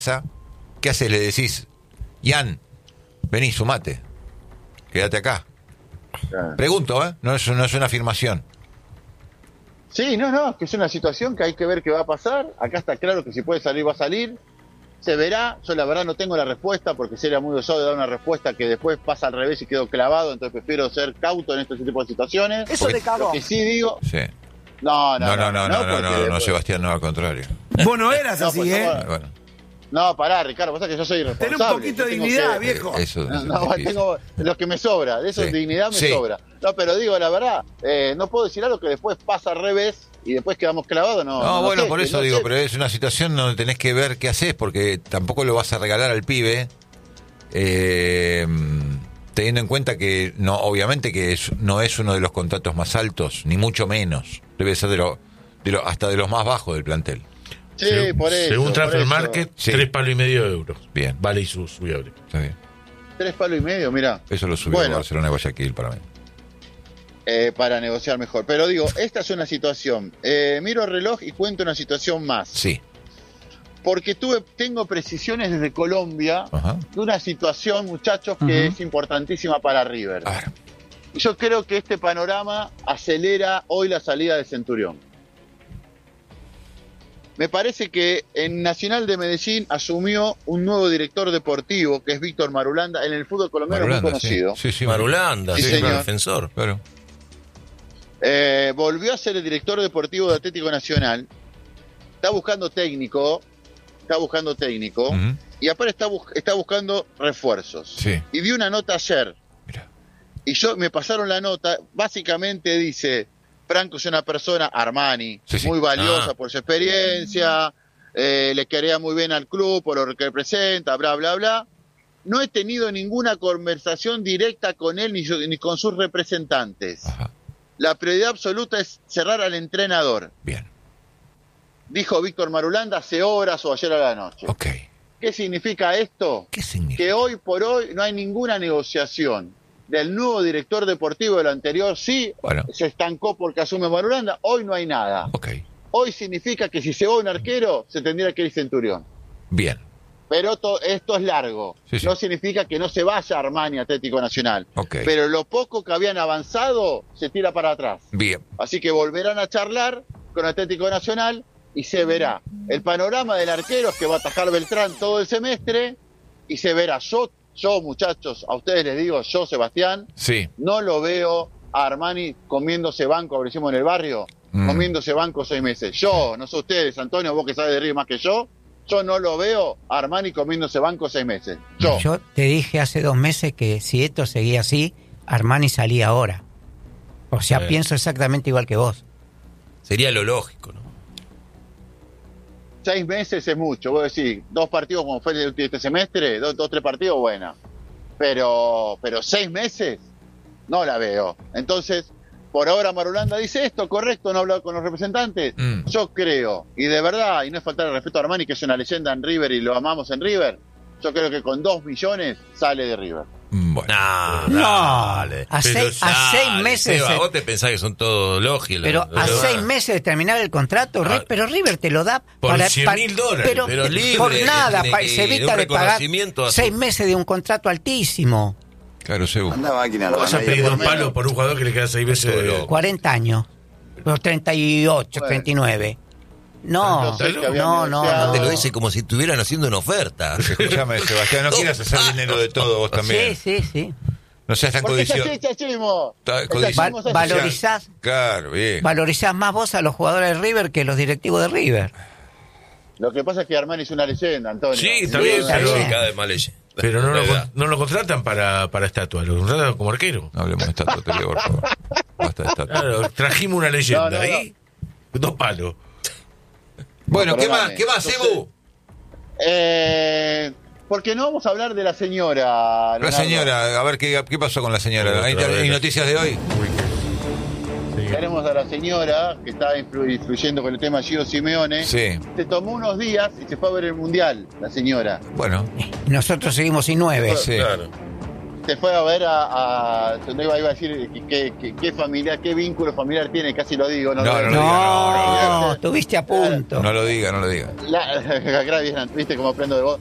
¿qué haces? Le decís, Ian, vení, sumate, quédate acá. Claro. Pregunto, no es una afirmación. Sí, no, que es una situación que hay que ver qué va a pasar. Acá está claro que si puede salir, va a salir. Se verá. Yo la verdad no tengo la respuesta porque sería muy osado de dar una respuesta que después pasa al revés y quedo clavado. Entonces prefiero ser cauto en este tipo de situaciones. Eso te cagó. Lo que sí digo... Sí. No, Sebastián, no, al contrario. Vos no eras No, así, pues, ¿eh? Bueno, No, pará, Ricardo, pasa que yo soy irresponsable. Ten un poquito Yo de tengo dignidad, que- viejo. eso No, tengo lo que me sobra, de eso Sí. dignidad me Sí. sobra. No, pero digo la verdad, no puedo decir algo que después pasa al revés y después quedamos clavados, no. bueno, sé, por que eso no digo, sé. pero es una situación donde tenés que ver qué haces, porque tampoco lo vas a regalar al pibe, teniendo en cuenta que no, obviamente que no es uno de los contratos más altos, ni mucho menos. Debe ser hasta de los más bajos del plantel. Sí, por eso. Según por Transfer eso. Market, Sí. 3,5 palos de euros. Bien. Vale y sus viable. Está bien. 3,5 palos, mirá. Eso lo subió Bueno. Barcelona y Guayaquil para mí. Para negociar mejor. Pero digo, esta es una situación. Miro el reloj y cuento una situación más. Sí. Porque tengo precisiones desde Colombia Ajá. de una situación, muchachos, que es importantísima para River. A ver. Yo creo que este panorama acelera hoy la salida de Centurión. Me parece que en Nacional de Medellín asumió un nuevo director deportivo, que es Víctor Marulanda, en el fútbol colombiano muy Marulanda, conocido. Sí. Marulanda, Sí, sí, señor. defensor. Claro. Volvió a ser el director deportivo de Atlético Nacional. Está buscando técnico. Ujú. Y aparte está buscando refuerzos. Sí. Y vi una nota ayer. Mira. Y me pasaron la nota. Básicamente dice: Franco es una persona, Armani, Sí. muy valiosa Ah. por su experiencia, le quería muy bien al club por lo que representa, bla, bla, bla. No he tenido ninguna conversación directa con él ni con sus representantes. Ajá. La prioridad absoluta es cerrar al entrenador, Bien. dijo Víctor Marulanda hace horas o ayer a la noche. Ok. ¿Qué significa esto? ¿Qué significa? Que hoy por hoy no hay ninguna negociación del nuevo director deportivo del anterior. Sí, Bueno. se estancó porque asume Marulanda, hoy no hay nada. Ok. Hoy significa que si se va un arquero, se tendría que ir Centurión. Bien. Pero esto es largo. Sí. No significa que no se vaya Armani Atlético Nacional. Ok. Pero lo poco que habían avanzado se tira para atrás. Bien. Así que volverán a charlar con Atlético Nacional y se verá. El panorama del arquero es que va a atajar Beltrán todo el semestre y se verá. Yo, muchachos, a ustedes les digo, yo, Sebastián, Sí. no lo veo a Armani comiéndose banco, como decimos en el barrio, comiéndose banco 6 meses. Yo, no sé ustedes, Antonio, vos que sabes de River más que yo no lo veo a Armani comiéndose banco 6 meses. Yo te dije hace 2 meses que si esto seguía así, Armani salía ahora. O sea, Sí. pienso exactamente igual que vos. Sería lo lógico, ¿no? 6 meses es mucho, vos decís, 2 partidos como fue este semestre, 3 partidos, buena. Pero 6 meses, no la veo. Entonces, por ahora Marulanda dice esto, correcto, no ha hablado con los representantes. Yo creo, y de verdad, y no es faltar el respeto a Armani, que es una leyenda en River y lo amamos en River, yo creo que con 2 millones sale de River. Bueno. No, dale. a Pero 6 meses. Seba, vos te pensás que son todos lógicos. Pero a 6 meses de terminar el contrato, pero River te lo da por para $100.000, pero libre, por nada, tiene que- se evita un de pagar reconocimiento a su- 6 meses de un contrato altísimo, Claro, Sebu. Anda máquina, Vas a la pedir por 2 menos. palos por un jugador que le queda 6 veces de... 40 años, los 38, Bueno. 39. No, Yo sé que había no, negociado. Te lo dice como si estuvieran haciendo una oferta. Escúchame, Sebastián, no quieras hacer dinero de todo vos también. Sí. No seas tan Porque es codicioso. así, chachismo. Está Es codicioso. chachismo, es así. Valorizás más vos a los jugadores de River que los directivos de River. Lo que pasa es que Armani es una leyenda, Antonio. Sí, está bien, está pero bien. cada vez más ley. Pero ¿Verdad? no lo contratan para estatua, lo contratan como arquero. No hablemos de estatua, te digo, por favor. Basta de estatua. Claro, trajimos una leyenda No. ahí, 2 palos. Bueno, ¿qué Perdóname. más? ¿Qué más, Sebu? Porque no vamos a hablar de la señora. La Leonardo. señora, a ver qué pasó con la señora. Otra ¿Hay vez. noticias de hoy? Tenemos a la señora que está influyendo con el tema Gio Simeone. Sí. Se tomó unos días y se fue a ver el Mundial, la señora. Bueno, Y nosotros seguimos sin 9. sí. Claro. se fue a ver no iba a decir qué familia, qué vínculo familiar tiene, casi lo digo. No, lo no, digo. No, estuviste a punto. No lo diga, no lo diga. Viste cómo aprendo de vos.